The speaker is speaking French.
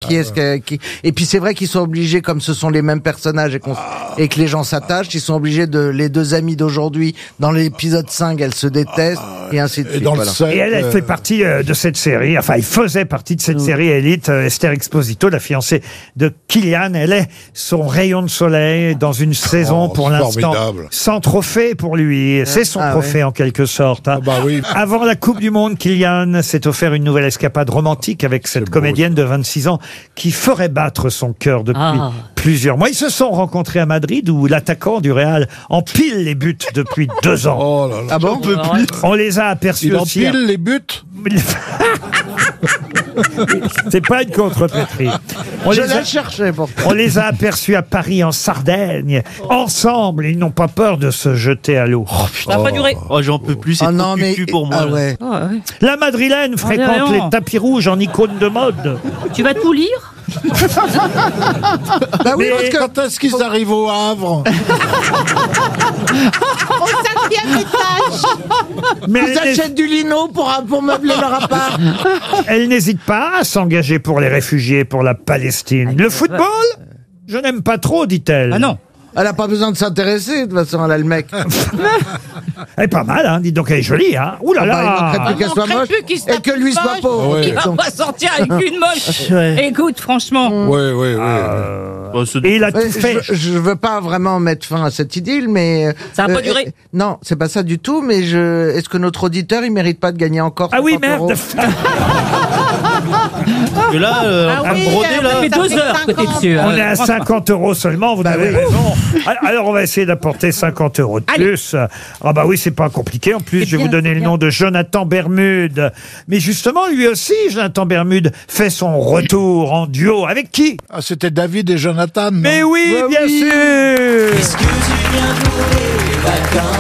Et puis c'est vrai qu'ils sont obligés, comme ce sont les mêmes personnages et que les gens s'attachent, ils sont obligés les deux amies d'aujourd'hui, dans l'épisode 5, elles se détestent, et ainsi de suite. Et elle fait partie de cette série, enfin, il faisait partie de cette série élite, Esther Exposito, la fiancée de Kylian. Elle est son rayon de soleil dans une saison, pour l'instant, sans trophée pour lui. C'est son trophée, en quelque sorte. Hein. Avant la Coupe du Monde, Kylian s'est offert une nouvelle escapade romantique avec cette comédienne de 26 ans qui ferait battre son cœur depuis plusieurs mois. Ils se sont rencontrés à Madrid où l'attaquant du Real empile les buts depuis 2 ans. Oh là là. Ah bon? On les a aperçus Il aussi. empile les buts? C'est pas une contrepétrie. On les a aperçus à Paris, en Sardaigne. Ensemble, ils n'ont pas peur de se jeter à l'eau. Ça va pas durer. Oh, j'en peux plus, c'est trop cucu pour moi. La Madrilène fréquente les tapis rouges en icône de mode. Tu vas tout lire? Bah oui, parce que quand est-ce qu'ils arrivent au Havre? Au 5e étage. Mais ils achètent du lino pour meubler leur appart. Elle n'hésite pas à s'engager pour les réfugiés, pour la Palestine. Le football, je n'aime pas trop, dit-elle. Ah non. Elle n'a pas besoin de s'intéresser, de toute façon, elle a le mec. Elle est pas mal, hein. Dites donc, elle est jolie, hein. Ouh là là. Il manquerait plus qu'elle soit moche et que lui soit pauvre. Il va pas sortir avec une moche. Écoute, franchement. Oui. Et il a tout fait. Je veux pas vraiment mettre fin à cette idylle, mais... Ça va pas durer. Non, c'est pas ça du tout, mais est-ce que notre auditeur, il mérite pas de gagner encore 50 euros? Et là, Ça fait 2 heures que t'es dessus. On est à 50 euros seulement, vous avez raison. Alors, on va essayer d'apporter 50 euros de plus. Ah bah oui, c'est pas compliqué. En plus, je vais vous donner le nom de Jonathan Bermude. Mais justement, lui aussi, Jonathan Bermude, fait son retour en duo. Avec qui? Ah, c'était David et Jonathan. Mais oui, bien sûr. Est-ce que tu viens pour les vacances?